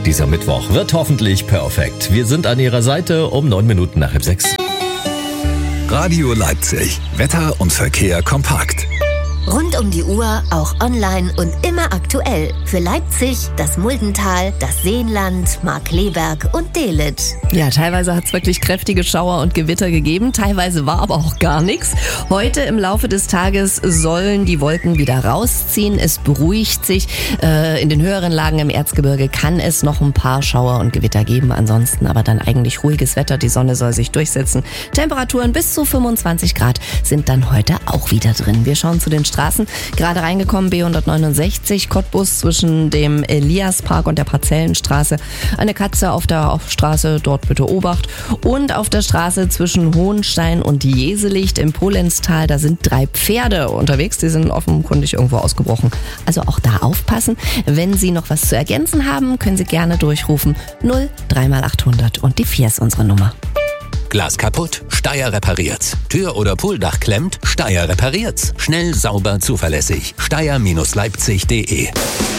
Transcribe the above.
Dieser Mittwoch wird hoffentlich perfekt. Wir sind an Ihrer Seite um 9 Minuten nach halb 6. Radio Leipzig. Wetter und Verkehr kompakt. Rund um die Uhr, auch online und immer aktuell. Für Leipzig, das Muldental, das Seenland, Markkleeberg und Delitzsch. Ja, teilweise hat es wirklich kräftige Schauer und Gewitter gegeben, teilweise war aber auch gar nichts. Heute im Laufe des Tages sollen die Wolken wieder rausziehen, es beruhigt sich. In den höheren Lagen im Erzgebirge kann es noch ein paar Schauer und Gewitter geben, ansonsten aber dann eigentlich ruhiges Wetter, die Sonne soll sich durchsetzen. Temperaturen bis zu 25 Grad sind dann heute auch wieder drin. Wir schauen zu den Straßen. Gerade reingekommen B169 Cottbus zwischen dem Eliaspark und der Parzellenstraße. Eine Katze auf der Straße, dort bitte Obacht. Und auf der Straße zwischen Hohenstein und Jeselicht im Polenztal, da sind 3 Pferde unterwegs. Die sind offenkundig irgendwo ausgebrochen. Also auch da aufpassen. Wenn Sie noch was zu ergänzen haben, können Sie gerne durchrufen. 03x800 und die 4 ist unsere Nummer. Glas kaputt? Steyr repariert's. Tür oder Pooldach klemmt? Steyr repariert's. Schnell, sauber, zuverlässig. Steyr-Leipzig.de